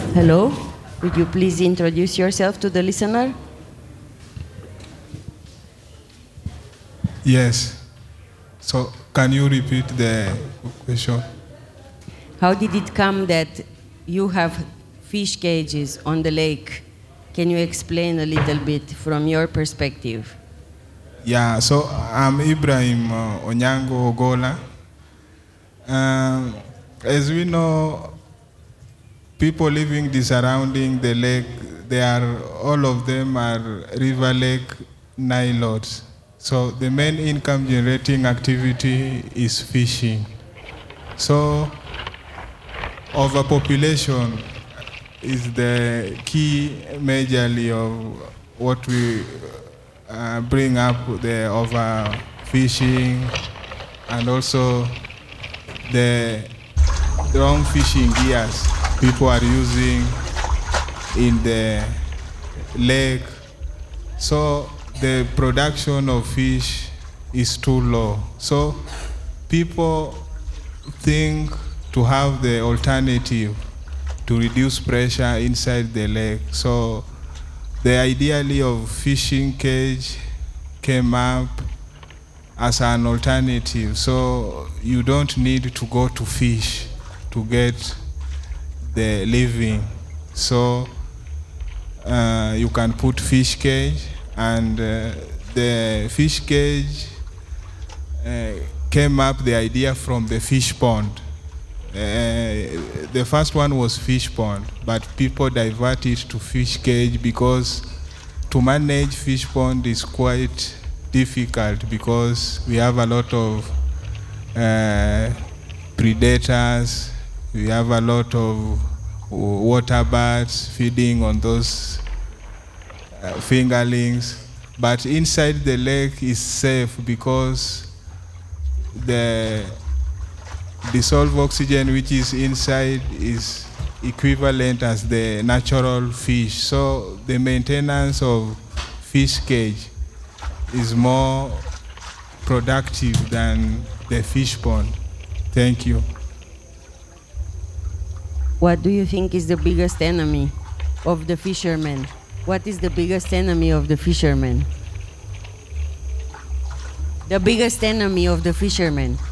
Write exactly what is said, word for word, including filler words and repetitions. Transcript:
Hello, would you please introduce yourself to the listener? Yes. So can you repeat the question? How did it come that you have fish cages on the lake? Can you explain a little bit from your perspective? Yeah, so I'm Ibrahim uh, Onyango Ogola. Um, as we know, people living the surrounding the lake, they are, all of them are River Lake Nilotes. So the main income generating activity is fishing. So overpopulation is the key majorly of what we uh, bring up, the overfishing and also the wrong fishing gears people are using in the lake. So the production of fish is too low. So people think to have the alternative to reduce pressure inside the lake. So the ideally of fishing cage came up as an alternative. So you don't need to go to fish to get the living. So uh, you can put fish cage, and uh, the fish cage uh, came up the idea from the fish pond. Uh, the first one was fish pond, but people diverted to fish cage because to manage fish pond is quite difficult because we have a lot of uh, predators, we have a lot of water birds feeding on those uh, fingerlings. But inside the lake is safe because the dissolved oxygen which is inside is equivalent as the natural fish. So the maintenance of fish cage is more productive than the fish pond. Thank you. What do you think is the biggest enemy of the fishermen? What is the biggest enemy of the fishermen? The biggest enemy of the fishermen.